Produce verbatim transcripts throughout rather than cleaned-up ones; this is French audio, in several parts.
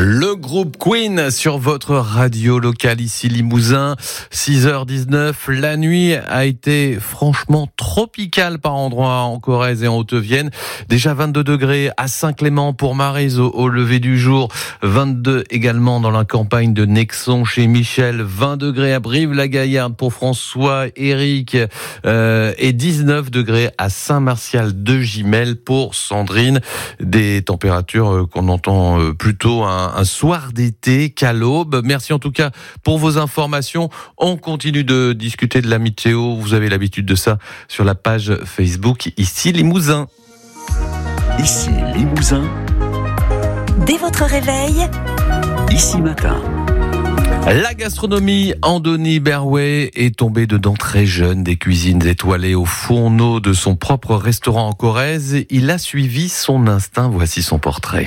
Le groupe Queen sur votre radio locale ici Limousin, six heures dix-neuf. La nuit a été franchement tropicale par endroits en Corrèze et en Haute-Vienne. Déjà vingt-deux degrés à Saint-Clément pour Maryse au, au lever du jour. vingt-deux également dans la campagne de Nexon chez Michel. vingt degrés à Brive-la-Gaillarde pour François, Eric. Euh, et dix-neuf degrés à Saint-Martial-de-Gimel pour Sandrine. Des températures qu'on entend plutôt un un soir d'été qu'à l'aube. Merci en tout cas pour vos informations. On continue de discuter de la météo. Vous avez l'habitude de ça sur la page Facebook ici Limousin. Ici Limousin. Dès votre réveil, Ici Matin. La gastronomie, Andoni Berway est tombé dedans très jeune, des cuisines étoilées au fourneau de son propre restaurant en Corrèze. Il a suivi son instinct. Voici son portrait.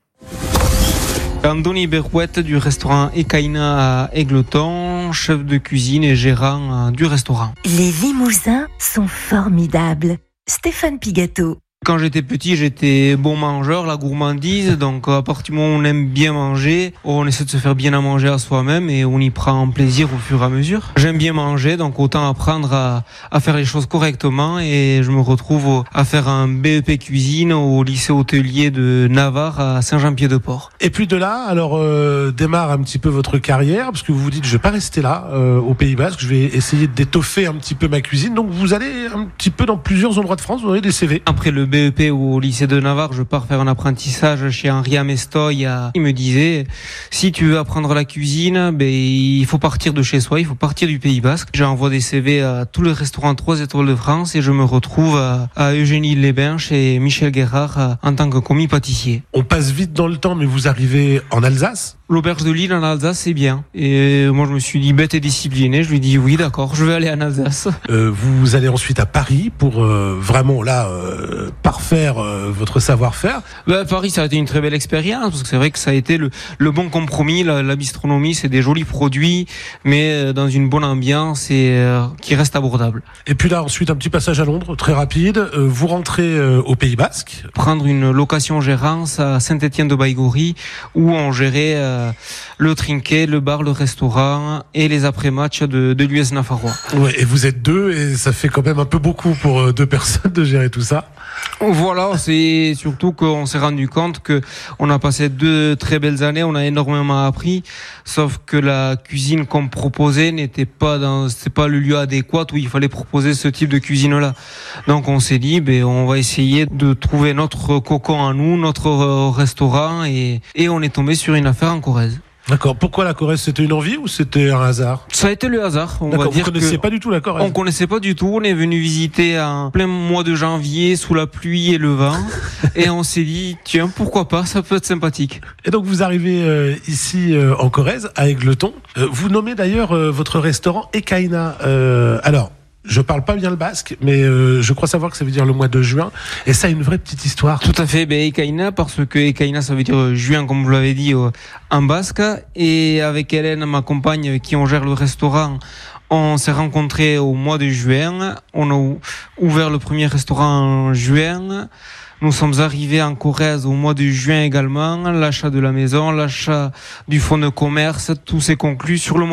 Andoni Berway du restaurant Ekaina à Égletons, chef de cuisine et gérant du restaurant. les Limousins sont formidables. Stéphane Pigato. Quand j'étais petit, j'étais bon mangeur, la gourmandise, donc à partir du moment où on aime bien manger, on essaie de se faire bien à manger à soi-même et on y prend plaisir au fur et à mesure. J'aime bien manger, donc autant apprendre à, à faire les choses correctement et je me retrouve à faire un B E P cuisine au lycée hôtelier de Navarre à Saint-Jean-Pied-de-Port. Et puis de là, alors euh, démarre un petit peu votre carrière, parce que vous vous dites je vais pas rester là euh, au Pays Basque, je vais essayer d'étoffer un petit peu ma cuisine. Donc vous allez un petit peu dans plusieurs endroits de France, vous aurez des C V. Après le B E P au lycée de Navarre, je pars faire un apprentissage chez Henri Amestoy. Il me disait, si tu veux apprendre la cuisine, ben, il faut partir de chez soi, il faut partir du Pays Basque. J'envoie des C V à tous les restaurants trois étoiles de France et je me retrouve à, à Eugénie-les-Bains chez Michel Guérard en tant que commis pâtissier. On passe vite dans le temps, mais vous arrivez en Alsace. L'auberge de Lille en Alsace, c'est bien. Et moi, je me suis dit bête et discipliné. Je lui ai dit oui, d'accord, je vais aller en Alsace. Euh, vous allez ensuite à Paris pour euh, vraiment là euh, parfaire euh, votre savoir-faire. Ben, Paris, ça a été une très belle expérience parce que c'est vrai que ça a été le, le bon compromis. La, la bistronomie, c'est des jolis produits, mais dans une bonne ambiance et euh, qui reste abordable. Et puis là, ensuite, un petit passage à Londres, très rapide. Euh, vous rentrez euh, au Pays Basque. Prendre une location-gérance à Saint-Étienne-de-Baïgorry où on gérait euh, le trinquet, le bar, le restaurant et les après-matchs de, de l'U S Nafarrois. Ouais, et vous êtes deux et ça fait quand même un peu beaucoup pour deux personnes de gérer tout ça. Voilà, c'est surtout qu'on s'est rendu compte que on a passé deux très belles années, on a énormément appris, sauf que la cuisine qu'on proposait n'était pas dans, c'est pas le lieu adéquat où il fallait proposer ce type de cuisine-là. Donc on s'est dit, ben on va essayer de trouver notre cocon à nous, notre restaurant et, et on est tombé sur une affaire en Corrèze. D'accord. Pourquoi la Corrèze? C'était une envie ou c'était un hasard? Ça a été le hasard. On D'accord. va dire vous connaissiez que pas du tout la Corrèze? On connaissait pas du tout. On est venu visiter en plein mois de janvier sous la pluie et le vent, et on s'est dit tiens pourquoi pas, ça peut être sympathique. Et donc vous arrivez euh, ici euh, en Corrèze à Égletons. Euh, vous nommez d'ailleurs euh, votre restaurant Ekaina. Euh, alors. Je parle pas bien le basque, mais euh, je crois savoir que ça veut dire le mois de juin. Et ça a une vraie petite histoire. Tout à fait, ben Ekaina, parce que Ekaina, ça veut dire juin, comme vous l'avez dit, euh, en basque. Et avec Hélène, ma compagne, qui on gère le restaurant, on s'est rencontrés au mois de juin. On a ouvert le premier restaurant en juin. Nous sommes arrivés en Corrèze au mois de juin également. L'achat de la maison, l'achat du fonds de commerce, tout s'est conclu sur le mois